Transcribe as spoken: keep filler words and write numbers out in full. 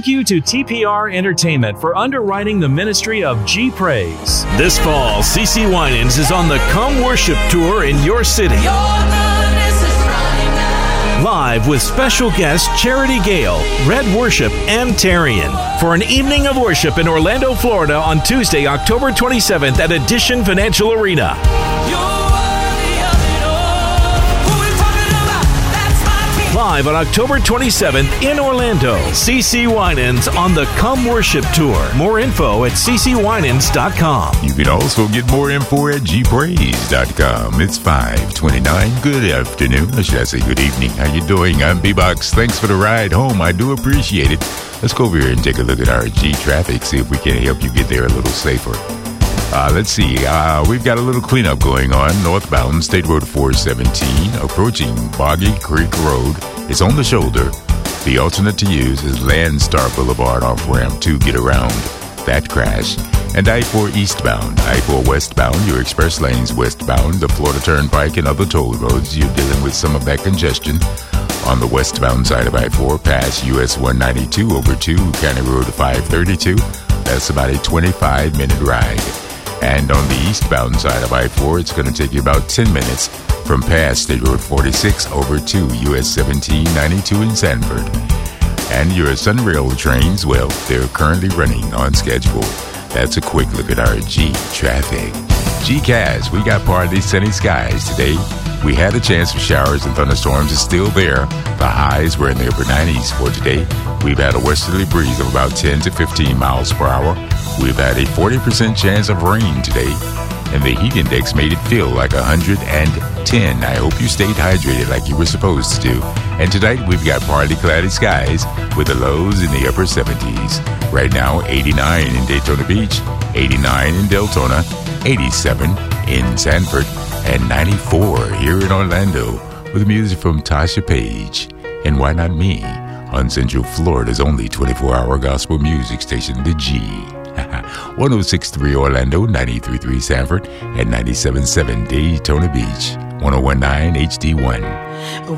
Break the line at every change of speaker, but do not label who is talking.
thank you to T P R Entertainment for underwriting the ministry of G Praise.
This fall, C C Winans is on the Come Worship Tour in your city. Live with special guests Charity Gale, Red Worship, and Tarian for an evening of worship in Orlando, Florida on Tuesday, October twenty-seventh at Addition Financial Arena. Live on October twenty-seventh in Orlando, C C Winans on the Come Worship Tour. More info at c c winans dot com.
You can also get more info at g praise dot com. It's five twenty-nine. Good afternoon. Or should I say good evening? How you doing? I'm B-Box. Thanks for the ride home. I do appreciate it. Let's go over here and take a look at our G traffic, see if we can help you get there a little safer. Uh, let's see. Uh, we've got a little cleanup going on. Northbound State Road four seventeen, approaching Boggy Creek Road. It's on the shoulder. The alternate to use is Landstar Boulevard off-ramp to get around that crash. And I four eastbound, I four westbound, your express lanes westbound, the Florida Turnpike and other toll roads. You're dealing with some of that congestion. On the westbound side of I four, past U S one ninety-two over to County Road five thirty-two. That's about a twenty-five minute ride. And on the eastbound side of I four, it's going to take you about ten minutes from past State Road forty-six over to U S seventeen ninety-two in Sanford. And your Sunrail trains, well, they're currently running on schedule. That's a quick look at our G traffic. G C A S, we got partly sunny skies today. We had a chance for showers and thunderstorms. It's still there. The highs were in the upper nineties for today. We've had a westerly breeze of about ten to fifteen miles per hour. We've had a forty percent chance of rain today, and the heat index made it feel like one hundred ten. I hope you stayed hydrated like you were supposed to do. And tonight, we've got partly cloudy skies with the lows in the upper seventies. Right now, eighty-nine in Daytona Beach, eighty-nine in Deltona, eighty-seven in Sanford, and ninety-four here in Orlando with music from Tasha Page. And Why Not Me on Central Florida's only twenty-four hour gospel music station, The G. one oh six point three Orlando, ninety-three point three Sanford, and ninety-seven point seven Daytona Beach, one oh one point nine H D one.